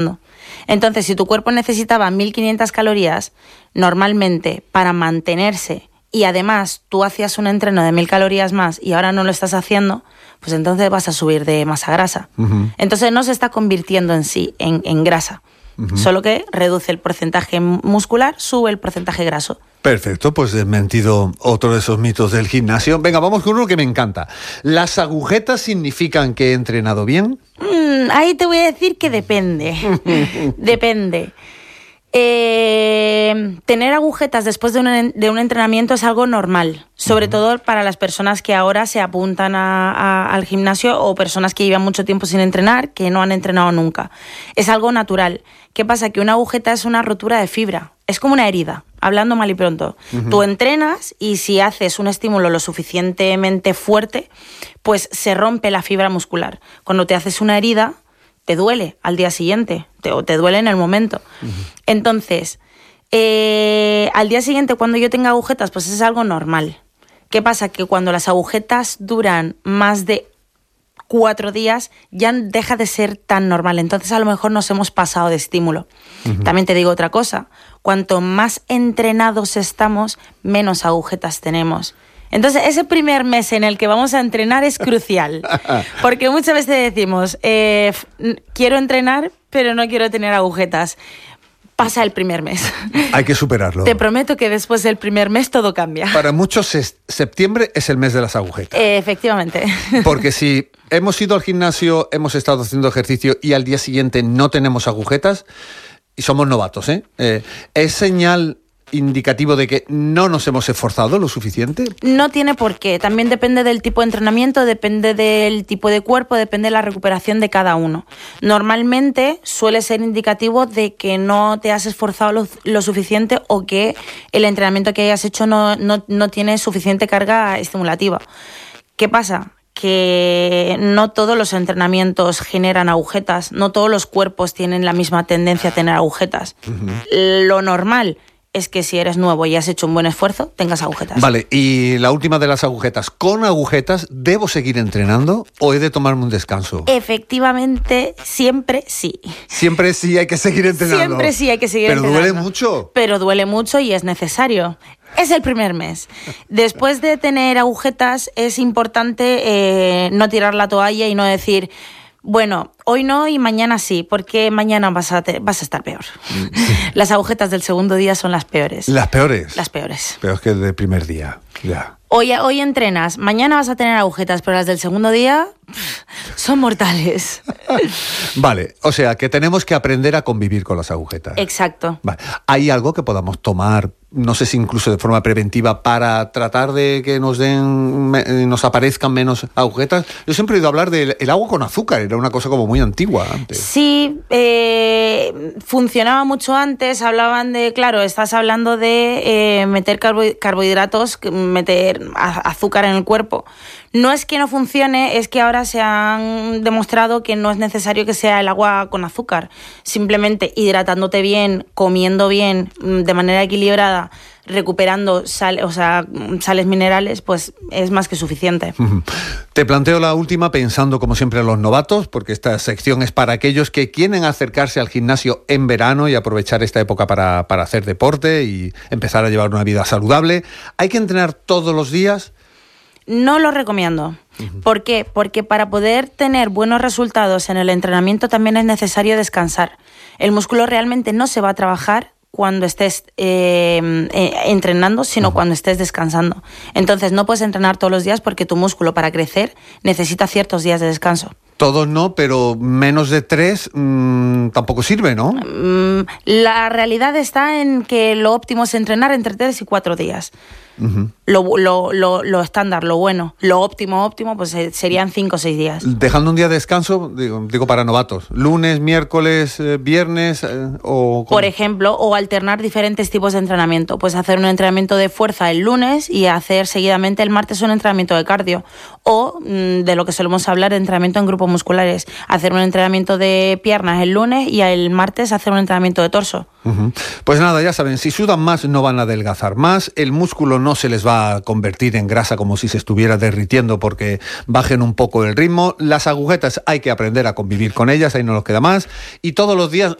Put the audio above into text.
Entonces, si tu cuerpo necesitaba 1.500 calorías normalmente para mantenerse y además tú hacías un entreno de 1.000 calorías más y ahora no lo estás haciendo, pues entonces vas a subir de masa grasa. Entonces no se está convirtiendo en sí en grasa, solo que reduce el porcentaje muscular, sube el porcentaje graso. Perfecto, pues desmentido otro de esos mitos del gimnasio. Venga, vamos con uno que me encanta. ¿Las agujetas significan que he entrenado bien? Ahí te voy a decir que depende. Depende. Tener agujetas después de un entrenamiento es algo normal, sobre todo para las personas que ahora se apuntan al gimnasio o personas que llevan mucho tiempo sin entrenar, que no han entrenado nunca. Es algo natural. ¿Qué pasa? Que una agujeta es una rotura de fibra, es como una herida, hablando mal y pronto. Tú entrenas y si haces un estímulo lo suficientemente fuerte, pues se rompe la fibra muscular. Cuando te haces una herida, te duele al día siguiente, o te duele en el momento. Entonces, al día siguiente, cuando yo tenga agujetas, pues es algo normal. ¿Qué pasa? Que cuando las agujetas duran más de 4 días, ya deja de ser tan normal. Entonces, a lo mejor nos hemos pasado de estímulo. También te digo otra cosa. Cuanto más entrenados estamos, menos agujetas tenemos. Entonces, ese primer mes en el que vamos a entrenar es crucial, porque muchas veces decimos, quiero entrenar, pero no quiero tener agujetas. Pasa el primer mes. Hay que superarlo. Te prometo que después del primer mes todo cambia. Para muchos, septiembre es el mes de las agujetas. Efectivamente. Porque si hemos ido al gimnasio, hemos estado haciendo ejercicio y al día siguiente no tenemos agujetas, y somos novatos, ¿es señal indicativo de que no nos hemos esforzado lo suficiente? No tiene por qué. También depende del tipo de entrenamiento, depende del tipo de cuerpo, depende de la recuperación de cada uno. Normalmente suele ser indicativo de que no te has esforzado lo suficiente o que el entrenamiento que hayas hecho no tiene suficiente carga estimulativa. ¿Qué pasa? Que no todos los entrenamientos generan agujetas, no todos los cuerpos tienen la misma tendencia a tener agujetas. Lo normal es que si eres nuevo y has hecho un buen esfuerzo, tengas agujetas. Vale, y la última de las agujetas. ¿Con agujetas debo seguir entrenando o he de tomarme un descanso? Efectivamente, siempre sí. Siempre sí hay que seguir entrenando. Siempre sí hay que seguir entrenando. Pero duele mucho. Pero duele mucho y es necesario. Es el primer mes. Después de tener agujetas, es importante no tirar la toalla y no decir, bueno, hoy no y mañana sí, porque mañana vas a estar peor. Las agujetas del segundo día son las peores. ¿Las peores? Las peores. Peor que el del primer día, ya. Hoy entrenas, mañana vas a tener agujetas, pero las del segundo día son mortales. Vale, o sea que tenemos que aprender a convivir con las agujetas. Exacto. Vale. ¿Hay algo que podamos tomar, no sé si incluso de forma preventiva, para tratar de que nos aparezcan menos agujetas? Yo siempre he oído hablar del agua con azúcar, era una cosa como muy antigua antes. Sí, funcionaba mucho antes, hablaban de, claro, estás hablando de meter carbohidratos, meter azúcar en el cuerpo. No es que no funcione, es que ahora se han demostrado que no es necesario que sea el agua con azúcar. Simplemente hidratándote bien, comiendo bien, de manera equilibrada, recuperando sales minerales, pues es más que suficiente. Te planteo la última pensando como siempre en los novatos, porque esta sección es para aquellos que quieren acercarse al gimnasio en verano y aprovechar esta época para hacer deporte y empezar a llevar una vida saludable. ¿Hay que entrenar todos los días? No lo recomiendo. ¿Por qué? Porque para poder tener buenos resultados en el entrenamiento también es necesario descansar. El músculo realmente no se va a trabajar cuando estés entrenando, sino cuando estés descansando. Entonces no puedes entrenar todos los días porque tu músculo para crecer necesita ciertos días de descanso. Todos no, pero menos de 3 tampoco sirve, ¿no? La realidad está en que lo óptimo es entrenar entre 3 y 4 días. Lo estándar, lo bueno. Lo óptimo, pues serían 5 o 6 días. Dejando un día de descanso, digo para novatos. Lunes, miércoles, viernes o... Por ejemplo, o alternar diferentes tipos de entrenamiento. Pues hacer un entrenamiento de fuerza el lunes y hacer seguidamente el martes un entrenamiento de cardio. O, de lo que solemos hablar, entrenamiento en grupos musculares. Hacer un entrenamiento de piernas el lunes y el martes hacer un entrenamiento de torso. Pues nada, ya saben, si sudan más no van a adelgazar más, el músculo no se les va a convertir en grasa como si se estuviera derritiendo porque bajen un poco el ritmo. Las agujetas hay que aprender a convivir con ellas, ahí no nos queda más. Y todos los días